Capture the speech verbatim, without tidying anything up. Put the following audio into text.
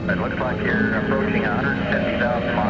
It looks like you're approaching one hundred fifty thousand miles.